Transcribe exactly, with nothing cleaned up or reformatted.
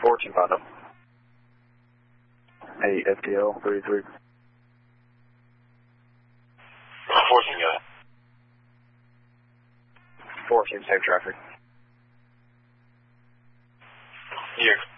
fourteen Fondo. Hey, F T L thirty-three. fourteen, got it. fourteen, same traffic. Here.